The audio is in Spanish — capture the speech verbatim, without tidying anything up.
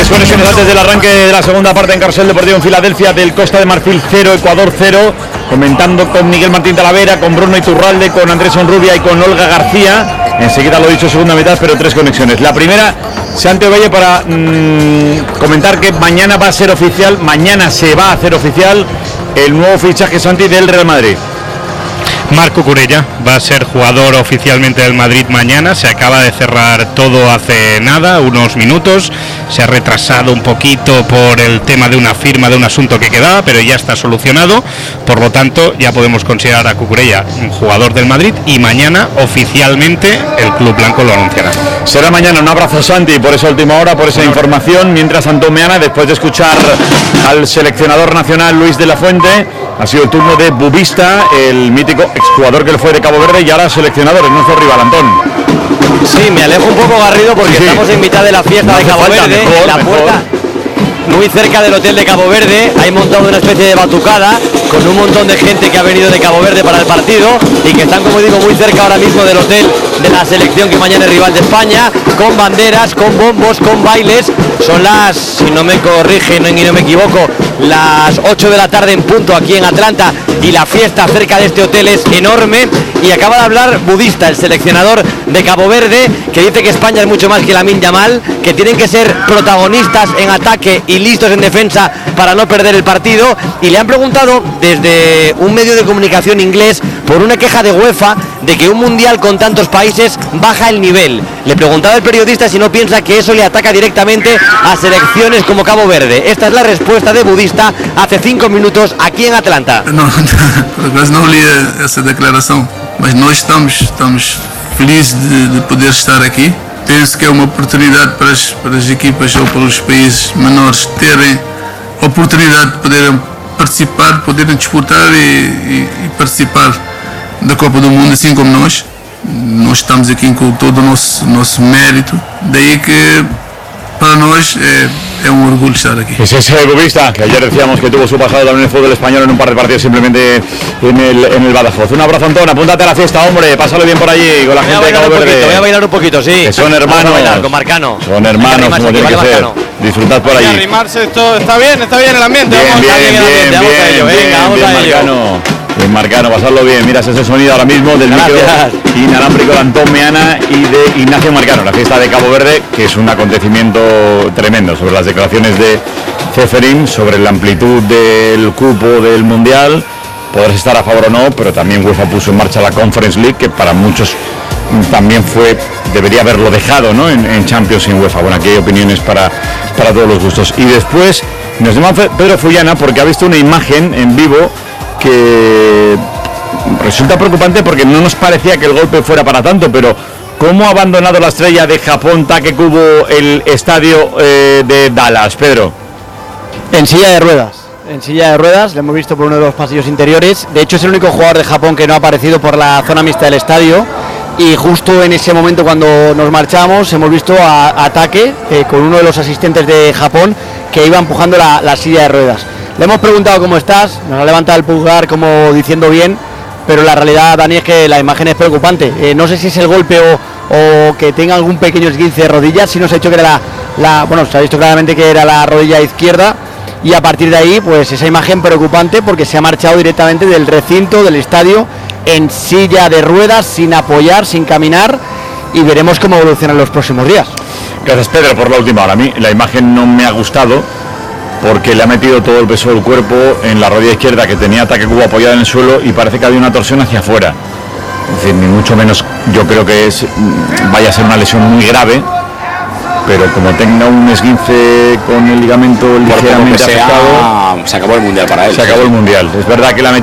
Tres conexiones antes del arranque de la segunda parte en Carrusel Deportivo en Filadelfia, del Costa de Marfil cero, Ecuador cero, comentando con Miguel Martín Talavera, con Bruno Iturralde, con Andrés Onrubia y con Olga García. Enseguida lo he dicho, segunda mitad, pero tres conexiones. La primera, Santi Ovalle, para mmm, comentar que mañana va a ser oficial, mañana se va a hacer oficial el nuevo fichaje, Santi, del Real Madrid. Marc Cucurella va a ser jugador oficialmente del Madrid mañana. Se acaba de cerrar todo hace nada, unos minutos. Se ha retrasado un poquito por el tema de una firma de un asunto que quedaba, pero ya está solucionado. Por lo tanto, ya podemos considerar a Cucurella un jugador del Madrid y mañana oficialmente el Club Blanco lo anunciará. Será mañana. Un abrazo, Santi, por esa última hora, por esa bueno. información. Mientras Antón Meana, después de escuchar al seleccionador nacional Luis de la Fuente, ha sido el turno de Bubista, el mítico exjugador que le fue de Cabo Verde y ahora seleccionador, es nuestro rival, Antón. Sí, me alejo un poco, Garrido, porque sí. estamos en mitad de la fiesta no de Cabo falta, Verde, mejor, en la mejor. puerta, muy cerca del hotel de Cabo Verde. Hay montado una especie de batucada con un montón de gente que ha venido de Cabo Verde para el partido y que están, como digo, muy cerca ahora mismo del hotel de la selección que mañana es rival de España, con banderas, con bombos, con bailes. Son las, si no me corrigen y no me equivoco, las ocho de la tarde en punto aquí en Atlanta, y la fiesta cerca de este hotel es enorme. Y acaba de hablar Budista, el seleccionador de Cabo Verde, que dice que España es mucho más que Lamine Yamal, que tienen que ser protagonistas en ataque y listos en defensa para no perder el partido. Y le han preguntado desde un medio de comunicación inglés por una queja de UEFA de que un mundial con tantos países baja el nivel. Le preguntaba el periodista si no piensa que eso le ataca directamente a selecciones como Cabo Verde. Esta es la respuesta de Budista hace cinco minutos aquí en Atlanta. No, por no li essa declaração, mas nós estamos, estamos felizes de, de poder estar aqui. Penso que é uma oportunidade para as, para as equipas ou para os países menores terem a oportunidade de poderem participar, poderem disputar e, e, e participar da Copa do Mundo, assim como nós. Nós estamos aqui com todo o nosso, nosso mérito, daí que para nós é, é un orgullo estar aquí. Es ese Bubista, que ayer decíamos que tuvo su pasado también en el fútbol español en un par de partidos simplemente en el, en el Badajoz. Un abrazo, Antón, apúntate a la fiesta, hombre, pásalo bien por allí con la voy gente de Cabo Verde. Poquito, voy a bailar un poquito, sí. Que son hermanos. Bailar con Marcano. Son hermanos, como tiene que ser. Disfrutad por allí. Arrimarse, esto está bien, está bien el ambiente. Bien, vamos bien, bien, bien, bien, vamos a ello, bien, venga, vamos bien, a ello. Marcano. Bien, Marcano, pasarlo bien. Miras ese sonido ahora mismo del micro inalámbrico de Antón Meana y de Ignacio Marcano, la fiesta de Cabo Verde, que es un acontecimiento tremendo sobre las declaraciones de Ceferín, sobre la amplitud del cupo del Mundial. Podrás estar a favor o no, pero también UEFA puso en marcha la Conference League, que para muchos también fue, debería haberlo dejado, ¿no? en, en Champions y en UEFA. Bueno, aquí hay opiniones para, para todos los gustos. Y después nos llama Pedro Fullana porque ha visto una imagen en vivo que resulta preocupante porque no nos parecía que el golpe fuera para tanto, pero ¿cómo ha abandonado la estrella de Japón Take Kubo el estadio eh, de Dallas, Pedro? En silla de ruedas, en silla de ruedas, lo hemos visto por uno de los pasillos interiores. De hecho es el único jugador de Japón que no ha aparecido por la zona mixta del estadio, y justo en ese momento cuando nos marchamos hemos visto a, a Take eh, con uno de los asistentes de Japón que iba empujando la, la silla de ruedas. Le hemos preguntado cómo estás, nos ha levantado el pulgar como diciendo bien, pero la realidad, Dani, es que la imagen es preocupante. Eh, no sé si es el golpe o, o que tenga algún pequeño esguince de rodillas. Sí nos ha dicho que era la, la, bueno, se ha visto claramente que era la rodilla izquierda, y a partir de ahí, pues esa imagen preocupante porque se ha marchado directamente del recinto, del estadio, en silla de ruedas, sin apoyar, sin caminar, y veremos cómo evolucionan los próximos días. Gracias, Pedro, por la última hora. A mí la imagen no me ha gustado, porque le ha metido todo el peso del cuerpo en la rodilla izquierda, que tenía Take Kubo apoyada en el suelo, y parece que había una torsión hacia afuera. Es decir, ni mucho menos yo creo que es vaya a ser una lesión muy grave, pero como tenga un esguince con el ligamento ligeramente afectado, se acabó el mundial para él. Se acabó el mundial. Es verdad que le ha metido